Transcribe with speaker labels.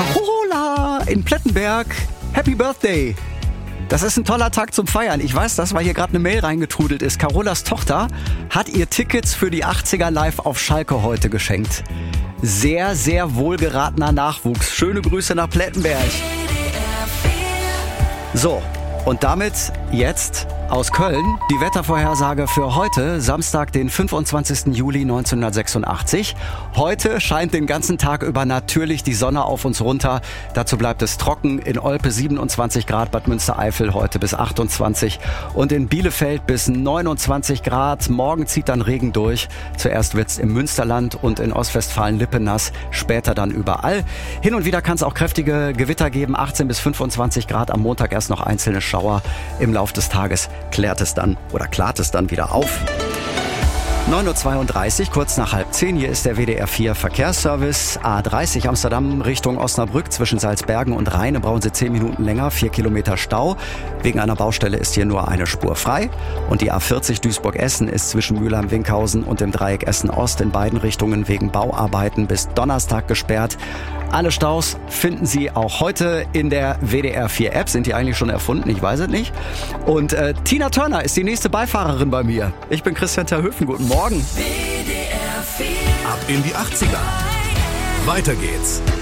Speaker 1: Carola in Plettenberg. Happy Birthday. Das ist ein toller Tag zum Feiern. Ich weiß das, weil hier gerade eine Mail reingetrudelt ist. Carolas Tochter hat ihr Tickets für die 80er live auf Schalke heute geschenkt. Sehr, sehr wohlgeratener Nachwuchs. Schöne Grüße nach Plettenberg. So, und damit jetzt aus Köln die Wettervorhersage für heute, Samstag, den 25. Juli 1986. Heute scheint den ganzen Tag über natürlich die Sonne auf uns runter. Dazu bleibt es trocken. In Olpe 27 Grad, Bad Münstereifel heute bis 28 und in Bielefeld bis 29 Grad. Morgen zieht dann Regen durch. Zuerst wird's im Münsterland und in Ostwestfalen-Lippe nass, später dann überall. Hin und wieder kann es auch kräftige Gewitter geben, 18 bis 25 Grad. Am Montag erst noch einzelne Schauer. Im Lauf des Tages klart es dann wieder auf. 9.32 Uhr, kurz nach 9:30. Hier ist der WDR 4 Verkehrsservice. A30 Amsterdam Richtung Osnabrück zwischen Salzbergen und Rheine brauchen Sie 10 Minuten länger, 4 Kilometer Stau. Wegen einer Baustelle ist hier nur eine Spur frei. Und die A40 Duisburg-Essen ist zwischen Mülheim-Winkhausen und dem Dreieck Essen-Ost in beiden Richtungen wegen Bauarbeiten bis Donnerstag gesperrt. Alle Staus finden Sie auch heute in der WDR 4 App. Sind die eigentlich schon erfunden? Ich weiß es nicht. Und Tina Turner ist die nächste Beifahrerin bei mir. Ich bin Christian Terhöfen. Guten Morgen.
Speaker 2: WDR 4. Ab in die 80er. Weiter geht's.